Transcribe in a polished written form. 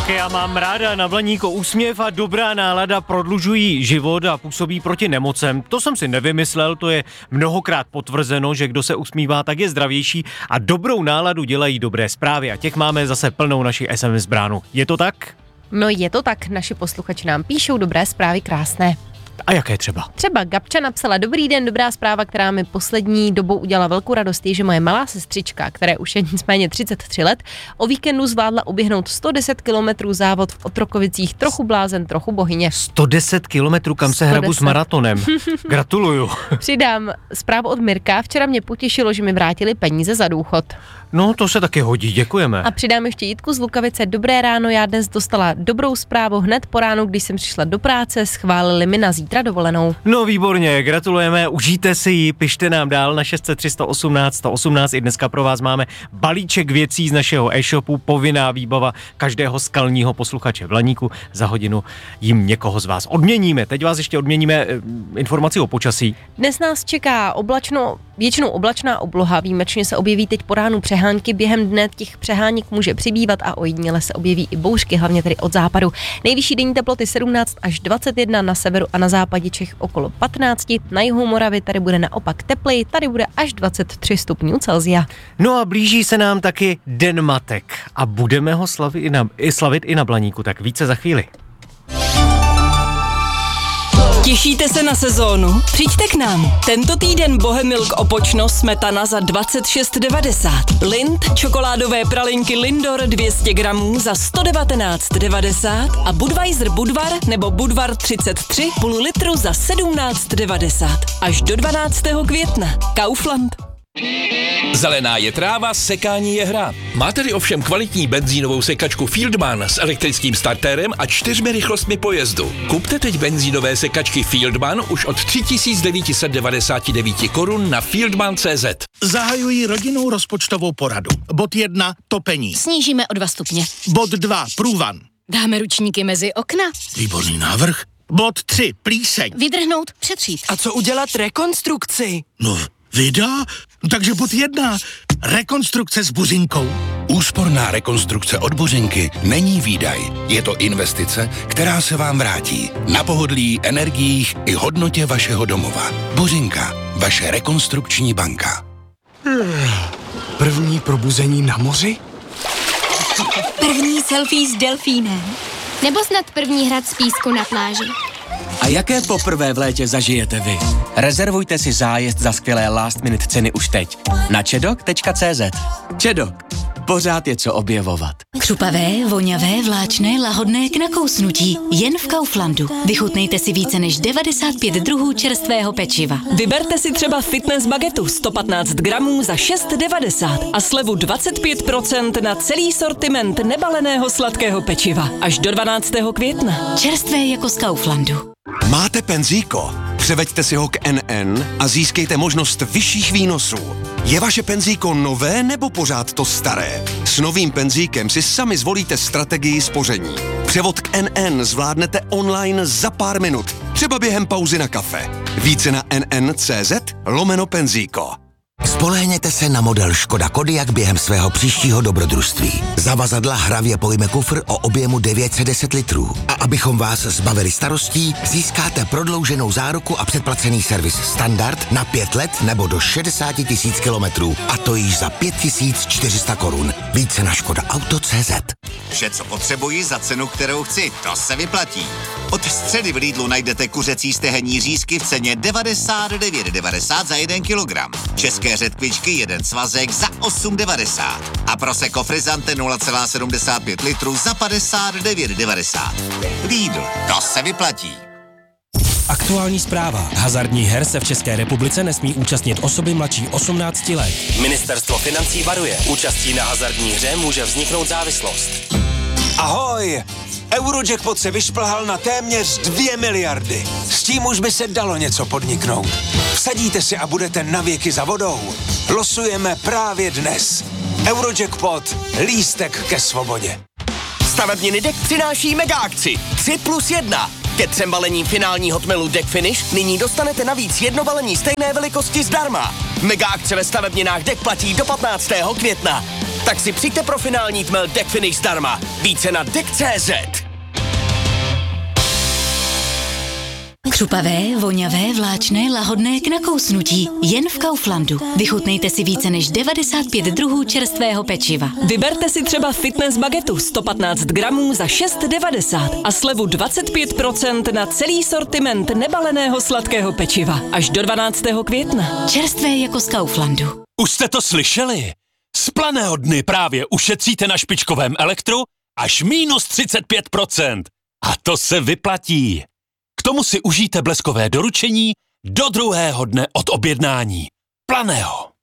Holky, já mám ráda na Blaníku. Úsměv a dobrá nálada prodlužují život a působí proti nemocem. To jsem si nevymyslel, to je mnohokrát potvrzeno, že kdo se usmívá, tak je zdravější a dobrou náladu dělají dobré zprávy a těch máme zase plnou naši SMS bránu. Je to tak? No je to tak, naši posluchači nám píšou dobré zprávy krásné. A jaké třeba? Třeba Gabča napsala: dobrý den, dobrá zpráva, která mi poslední dobou udělala velkou radost, je, že moje malá sestřička, která už je nicméně 33 let, o víkendu zvládla uběhnout 110 kilometrů závod v Otrokovicích, trochu blázen, trochu bohyně. 110 kilometrů, kam se hrabu s maratonem. Gratuluju. Přidám zprávu od Mirka, včera mě potěšilo, že mi vrátili peníze za důchod. No, to se taky hodí, děkujeme. A přidám ještě Jitku z Lukavice: dobré ráno, já dnes dostala dobrou zprávu hned po ránu, když jsem přišla do práce, schválili mi na zítra dovolenou. No výborně, gratulujeme, užijte si ji, pište nám dál na 603 118 118, i dneska pro vás máme balíček věcí z našeho e-shopu, povinná výbava každého skalního posluchače Blaníku, za hodinu jim někoho z vás odměníme. Teď vás ještě odměníme informaci o počasí. Dnes nás čeká většinou oblačná obloha, výjimečně se objeví teď po ránu přehánky, během dne těch přeháněk může přibývat a ojediněle se objeví i bouřky, hlavně tedy od západu. Nejvyšší denní teploty 17 až 21, na severu a na západě Čech okolo 15, na jihu Moravy tady bude naopak tepleji, tady bude až 23 stupňů Celsia. No a blíží se nám taky Den matek a budeme ho slavit i na Blaníku, tak více za chvíli. Těšíte se na sezónu? Přijďte k nám. Tento týden Bohemilk Opočno smetana za 26,90. Lind čokoládové pralinky Lindor 200 gramů za 119,90 a Budweiser Budvar nebo Budvar 33 půl litru za 17,90. Až do 12. května. Kaufland. Zelená je tráva, sekání je hra. Máte-li ovšem kvalitní benzínovou sekačku Fieldman s elektrickým startérem a 4 rychlostmi pojezdu. Kupte teď benzínové sekačky Fieldman už od 3999 korun na fieldman.cz. Zahajují rodinnou rozpočtovou poradu. Bod 1. Topení. Snížíme o 2 stupně. Bod 2. Průvan. Dáme ručníky mezi okna. Výborný návrh. Bod 3. Plíseň. Vydrhnout, přetřít. A co udělat rekonstrukci? No, vida? Takže bod 1. Rekonstrukce s Buřinkou. Úsporná rekonstrukce od Buřinky není výdaj. Je to investice, která se vám vrátí. Na pohodlí, energiích i hodnotě vašeho domova. Buřinka, vaše rekonstrukční banka. První probuzení na moři? První selfie s delfínem. Nebo snad první hrad z písku na pláži. A jaké poprvé v létě zažijete vy? Rezervujte si zájezd za skvělé last minute ceny už teď na čedok.cz. Čedok. Pořád je co objevovat. Křupavé, voňavé, vláčné, lahodné k nakousnutí. Jen v Kauflandu. Vychutnejte si více než 95 druhů čerstvého pečiva. Vyberte si třeba fitness bagetu 115 gramů za 6,90 a slevu 25% na celý sortiment nebaleného sladkého pečiva. Až do 12. května. Čerstvé jako z Kauflandu. Máte penzíko? Převeďte si ho k NN a získejte možnost vyšších výnosů. Je vaše penzíko nové nebo pořád to staré? S novým penzíkem si sami zvolíte strategii spoření. Převod k NN zvládnete online za pár minut, třeba během pauzy na kafe. Více na nn.cz/penzíko. Spolehněte se na model Škoda Kodiaq během svého příštího dobrodružství. Zavazadla hravě pojme kufr o objemu 910 litrů. A abychom vás zbavili starostí, získáte prodlouženou záruku a předplacený servis standard na 5 let nebo do 60 000 kilometrů. A to již za 5400 korun. Více na škodaauto.cz. Vše, co potřebuji za cenu, kterou chci, to se vyplatí. Od středy v Lidlu najdete kuřecí stehenní řízky v ceně 99,90 za 1 kilogram. České řetkvičky 1 svazek za 8,90 a Prosecco Frizzante 0,75 litrů za 59,90. Lidl, to se vyplatí. Aktuální zpráva. Hazardních her se v České republice nesmí účastnit osoby mladší 18 let. Ministerstvo financí varuje. Účastí na hazardní hře může vzniknout závislost. Ahoj! Eurojackpot se vyšplhal na téměř 2 miliardy. S tím už by se dalo něco podniknout. Vsadíte si a budete navěky za vodou. Losujeme právě dnes. Eurojackpot. Lístek ke svobodě. Stavebniny DEK přináší mega akci 3+1. Ke 3 balením finálního tmelu DEK Finish nyní dostanete navíc 1 balení stejné velikosti zdarma. Mega akce ve stavebninách DEK platí do 15. května. Tak si přijďte pro finální tmel Deck Finish zdarma. Více na deck.cz. Křupavé, voňavé, vláčné, lahodné k nakousnutí. Jen v Kauflandu. Vychutnejte si více než 95 druhů čerstvého pečiva. Vyberte si třeba fitness bagetu 115 gramů za 6,90 a slevu 25% na celý sortiment nebaleného sladkého pečiva. Až do 12. května. Čerstvé jako z Kauflandu. Už jste to slyšeli? Z Planého dny právě ušetříte na špičkovém elektru až minus 35%. A to se vyplatí. K tomu si užijte bleskové doručení do druhého dne od objednání. Planého.